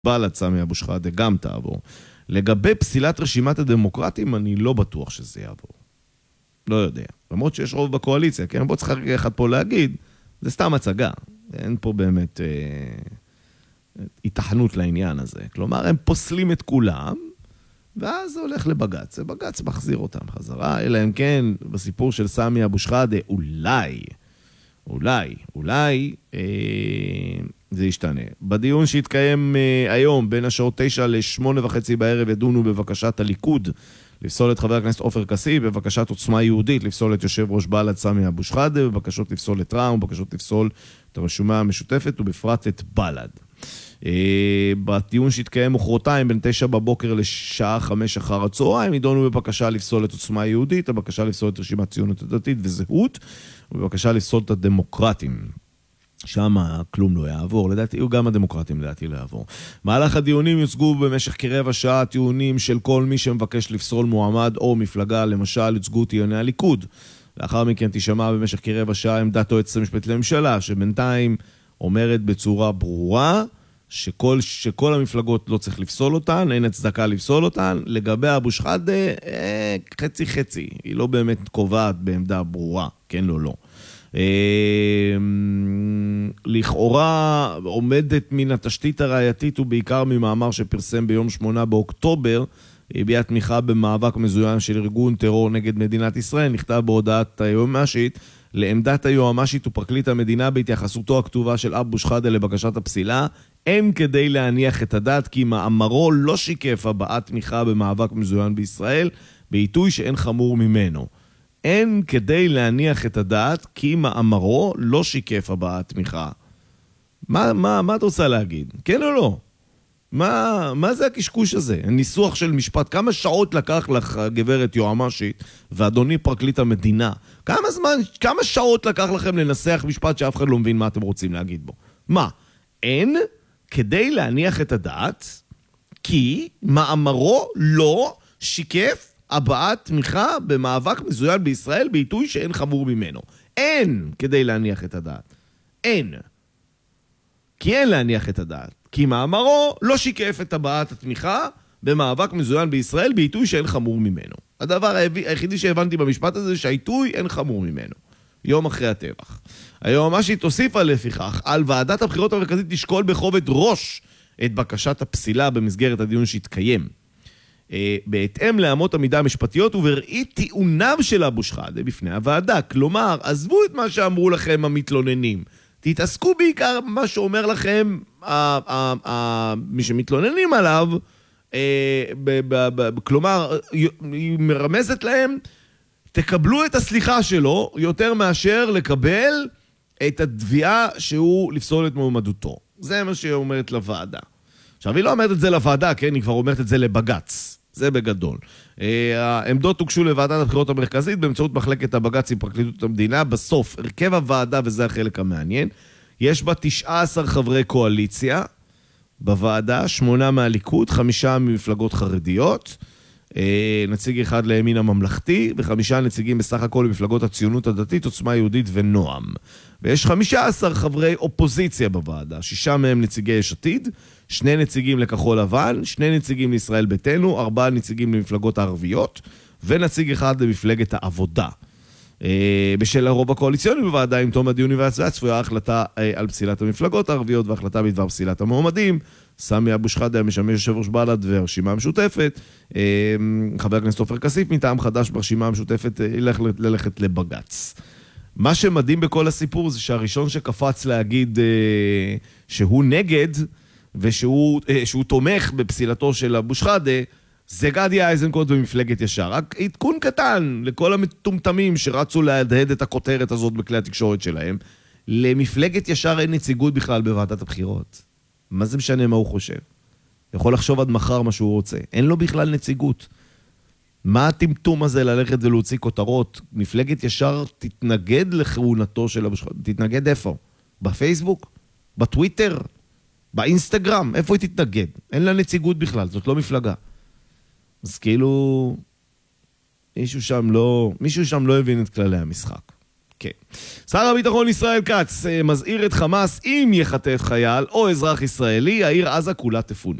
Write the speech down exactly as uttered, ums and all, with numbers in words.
בל"ד סמי אבו שחאדה גם תעבור. לגבי פסילת רשימת הדמוקרטים, אני לא בטוח שזה יעבור. לא יודע. למרות שיש רוב בקואליציה, כן? בוא צריך אחד פה להגיד, זה סתם הצגה. אין פה באמת אה, התכנות לעניין הזה. כלומר, הם פוסלים את כולם, ואז זה הולך לבגץ. בגץ מחזיר אותם חזרה, אלא אם כן, בסיפור של סמי אבו שחאדה, אולי, אולי, אולי, אה, זה ישתנה. בדיון שהתקיים אה, היום, בין השעות תשע לשמונה וחצי בערב, ידונו בבקשת הליכוד, לפסול את חבר הכנסת עופר כסיף, בבקשת עוצמה יהודית, לפסול את יושב ראש בל"ד סמי אבו שחאדה, בבקשות לפסול את רע"מ, בבקשות לפסול את הרשימה המשותפת, ובפרט את בל"ד. בדיון שהתקיים מחרתיים בין תשע בבוקר לשעה חמש אחר הצהריים, ידונו בבקשה לפסול את עוצמה יהודית, הבקשה לפסול את רשימת ציונות הדתית וזהות, ובבקשה לפסול את הדמוקרטים. שם כלום לא יעבור, לדעתי, גם הדמוקרטים לדעתי לא יעבור. מהלך הדיונים יוצגו במשך כרבע שעה טיעונים של כל מי שמבקש לפסול מועמד או מפלגה, למשל יוצגו טיעוני הליכוד. לאחר מכן תשמע במשך כרבע שעה עמדת היועצת המשפטית לממשלה, שבינתיים אומרת בצורה ברורה, שכל, שכל המפלגות לא צריך לפסול אותן, אין הצדקה לפסול אותן. לגבי אבו שחאדה, אה, חצי חצי, היא לא באמת קובעת בעמדה ברורה, כן או לא. אה, לכאורה עומדת מן התשתית הראייתית ובעיקר ממאמר שפרסם ביום שמונה באוקטובר, הביע תמיכה במאבק מזוין של ארגון טרור נגד מדינת ישראל, נכתב בהודעת היועמ"שית, לעמדת היועמ"שית ופרקליט המדינה בהתייחסותו הכתובה של אבו שחאדה לבקשת הפסילה, אין כדי להניח את הדעת כי מאמרו לא שיקף הבעת תמיכה במאבק מזוין בישראל, בעיתוי שאין חמור ממנו. אין כדי להניח את הדעת כי מאמרו לא שיקף הבעת תמיכה. מה, מה, מה את רוצה להגיד? כן או לא? מה, מה זה הקשקוש הזה? ניסוח של משפט, כמה שעות לקח לך גברת יועמ"שית ואדוני פרקליט המדינה? כמה זמן, כמה שעות לקח לכם לנסח משפט שאף אחד לא מבין מה אתם רוצים להגיד בו? מה? אין כדי להניח את הדעת כי מאמרו לא שיקף הבעת תמיכה במאבק מזוין בישראל בעיתוי שאין חמור ממנו. אין כדי להניח את הדעת. אין. כי אין להניח את הדעת. כי מאמרו לא שיקף את הבעת התמיכה במאבק מזוין בישראל בעיתוי שאין חמור ממנו. הדבר היחידי שהבנתי במשפט הזה שהעיתוי אין חמור ממנו. יום אחרי הטבח. היועמ"שית הוסיפה לפיכך על ועדת הבחירות המרכזית לשקול בכובד ראש את בקשת הפסילה במסגרת הדיון שהתקיים. בהתאם לאמות המידה המשפטיות ובראי טיעוניו של אבו שחאדה בפני הוועדה. כלומר, עזבו את מה שאמרו לכם המתלוננים. תתעסקו בעיקר מה שאומר לכם מי שמתלוננים עליו, כלומר, היא מרמזת להם, תקבלו את הסליחה שלו יותר מאשר לקבל את התביעה שהוא לפסול את מועמדותו. זה מה שהיא אומרת לוועדה. עכשיו, היא לא אומרת את זה לוועדה, כן? היא כבר אומרת את זה לבגץ. זה בגדול. העמדות הוגשו לוועדת הבחירות המרכזית באמצעות מחלקת הבגץ עם פרקליטות המדינה. בסוף, הרכב הוועדה, וזה החלק המעניין, יש בה תשעה עשר חברי קואליציה בוועדה, שמונה מהליכוד, חמישה ממפלגות חרדיות, נציג אחד לימין הממלכתי, וחמישה נציגים בסך הכל למפלגות הציונות הדתית, עוצמה יהודית ונועם. ויש חמישה עשר חברי אופוזיציה בוועדה, שישה מהם נציגי יש עתיד, שני נציגים לכחול לבן, שני נציגים לישראל ביתנו, ארבעה נציגים למפלגות הערביות, ונציג אחד למפלגת העבודה. בשל הרוב הקואליציוני בוועדה, עם תום הדיון וההצבעה, צפויה החלטה על פסילת המפלגות הערביות והחלטה בדבר פסילת המועמדים. סמי אבו שחאדה משמש יושב ראש בל"ד והרשימה המשותפת. חבר הכנסת עופר כסיף מטעם חדש ברשימה המשותפת ילך ללכת לבגץ. מה שמדהים בכל הסיפור זה שהראשון שקפץ להגיד שהוא נגד ושהוא שהוא תומך בפסילתו של אבו שחאדה, זה גדי איזנקוט במפלגת ישר. רק עדכון קטן לכל המטומטמים שרצו להדהד את הכותרת הזאת בכלי התקשורת שלהם. למפלגת ישר אין נציגות בכלל בוועדת הבחירות. מה זה משנה מה הוא חושב? יכול לחשוב עד מחר מה שהוא רוצה. אין לו בכלל נציגות. מה הטמטום הזה ללכת ולהוציא כותרות? מפלגת ישר תתנגד לכהונתו של אבו שחאדה. תתנגד איפה? בפייסבוק? בטוויטר? באינסטגרם? איפה היא תתנגד? אין לה נציגות בכלל, זאת לא מפלגה. אז כאילו, מישהו שם לא, מישהו שם לא הבין את כללי המשחק. כן. שר הביטחון ישראל כץ מזהיר את חמאס אם יחטף חייל או אזרח ישראלי, העיר עזה כולה תפונה.